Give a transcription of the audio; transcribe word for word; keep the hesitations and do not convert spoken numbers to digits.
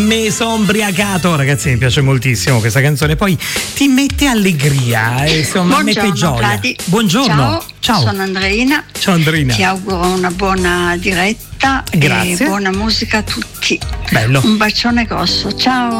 Mi sono ombriacato, ragazzi, mi piace moltissimo questa canzone, poi ti mette allegria, eh, insomma, Buongiorno, mette gioia. Vladi. Buongiorno. Ciao, Ciao. sono Andreina. Ciao Andreina. Ti auguro una buona diretta. Grazie. E buona musica a tutti. Bello. Un bacione grosso, ciao.